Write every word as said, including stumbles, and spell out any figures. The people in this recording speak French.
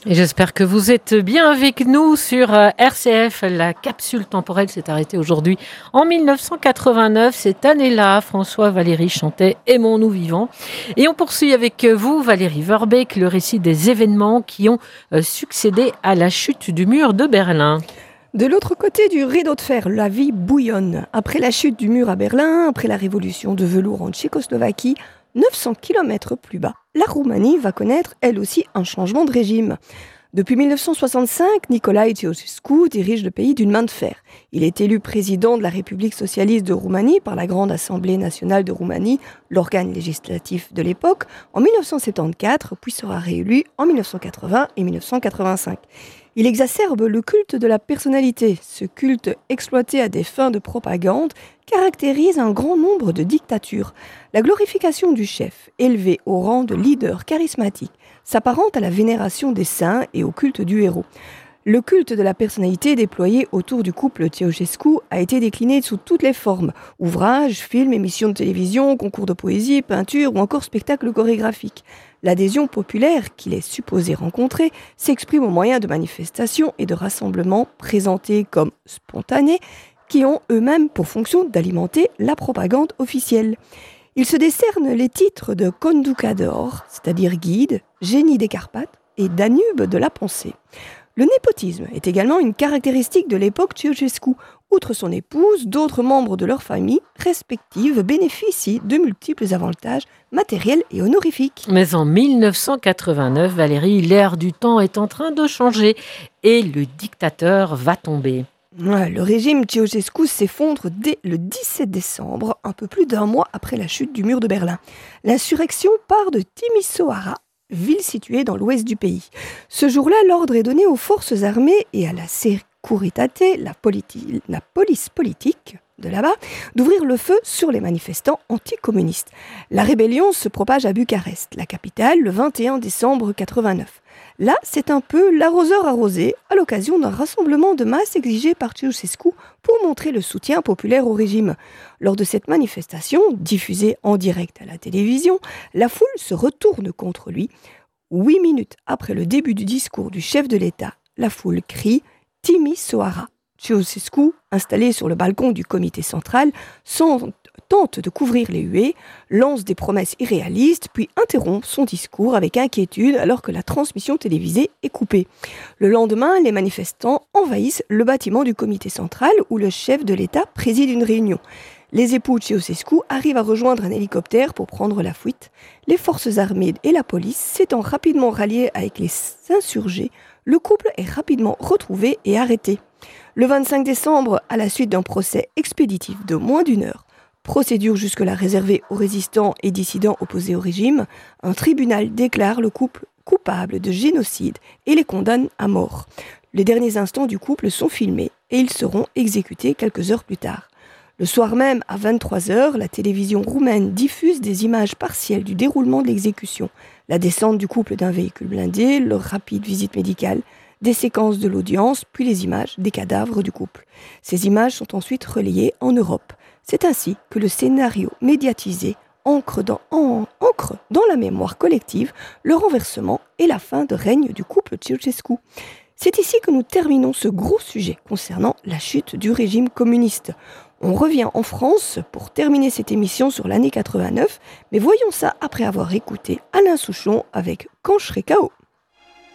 Et j'espère que vous êtes bien avec nous sur euh, R C F. La capsule temporelle s'est arrêtée aujourd'hui en mille neuf cent quatre-vingt-neuf. Cette année-là, François Valéry chantait « Aimons-nous vivants ». Et on poursuit avec vous, Valérie Verbeek, le récit des événements qui ont euh, succédé à la chute du mur de Berlin. De l'autre côté du rideau de fer, la vie bouillonne. Après la chute du mur à Berlin, après la révolution de velours en Tchécoslovaquie, neuf cents kilomètres plus bas, la Roumanie va connaître elle aussi un changement de régime. Depuis mille neuf cent soixante-cinq, Nicolae Ceausescu dirige le pays d'une main de fer. Il est élu président de la République socialiste de Roumanie par la Grande Assemblée nationale de Roumanie, l'organe législatif de l'époque, en mille neuf cent soixante-quatorze, puis sera réélu en mille neuf cent quatre-vingts et mille neuf cent quatre-vingt-cinq. Il exacerbe le culte de la personnalité. Ce culte, exploité à des fins de propagande, caractérise un grand nombre de dictatures. La glorification du chef, élevé au rang de leader charismatique, s'apparente à la vénération des saints et au culte du héros. Le culte de la personnalité déployé autour du couple Ceausescu a été décliné sous toutes les formes. Ouvrages, films, émissions de télévision, concours de poésie, peinture ou encore spectacles chorégraphiques. L'adhésion populaire qu'il est supposé rencontrer s'exprime au moyen de manifestations et de rassemblements présentés comme spontanés qui ont eux-mêmes pour fonction d'alimenter la propagande officielle. Il se décerne les titres de Conducador, c'est-à-dire guide, génie des Carpates et Danube de la pensée. Le népotisme est également une caractéristique de l'époque Ceausescu. Outre son épouse, d'autres membres de leur famille respective bénéficient de multiples avantages matériels et honorifiques. Mais en mille neuf cent quatre-vingt-neuf, Valérie, l'ère du temps est en train de changer et le dictateur va tomber. Le régime Ceausescu s'effondre dès le dix-sept décembre, un peu plus d'un mois après la chute du mur de Berlin. L'insurrection part de Timișoara, ville située dans l'ouest du pays. Ce jour-là, l'ordre est donné aux forces armées et à la Securitate, la, politi- la police politique de là-bas, d'ouvrir le feu sur les manifestants anticommunistes. La rébellion se propage à Bucarest, la capitale, le vingt et un décembre quatre-vingt-neuf. Là, c'est un peu l'arroseur arrosé à l'occasion d'un rassemblement de masse exigé par Ceausescu pour montrer le soutien populaire au régime. Lors de cette manifestation, diffusée en direct à la télévision, la foule se retourne contre lui. Huit minutes après le début du discours du chef de l'État, la foule crie « Timișoara ». Ceausescu, installé sur le balcon du comité central, sans tente de couvrir les huées, lance des promesses irréalistes, puis interrompt son discours avec inquiétude alors que la transmission télévisée est coupée. Le lendemain, les manifestants envahissent le bâtiment du comité central où le chef de l'État préside une réunion. Les époux de Ceausescu arrivent à rejoindre un hélicoptère pour prendre la fuite. Les forces armées et la police s'étant rapidement ralliés avec les insurgés, le couple est rapidement retrouvé et arrêté. Le vingt-cinq décembre, à la suite d'un procès expéditif de moins d'une heure, procédure jusque-là réservée aux résistants et dissidents opposés au régime, un tribunal déclare le couple coupable de génocide et les condamne à mort. Les derniers instants du couple sont filmés et ils seront exécutés quelques heures plus tard. Le soir même, à vingt-trois heures, la télévision roumaine diffuse des images partielles du déroulement de l'exécution, la descente du couple d'un véhicule blindé, leur rapide visite médicale, des séquences de l'audience, puis les images des cadavres du couple. Ces images sont ensuite relayées en Europe. C'est ainsi que le scénario médiatisé ancre dans, en, ancre dans la mémoire collective le renversement et la fin de règne du couple Ceausescu. C'est ici que nous terminons ce gros sujet concernant la chute du régime communiste. On revient en France pour terminer cette émission sur l'année quatre-vingt-neuf, mais voyons ça après avoir écouté Alain Souchon avec « Quand je serai K O ».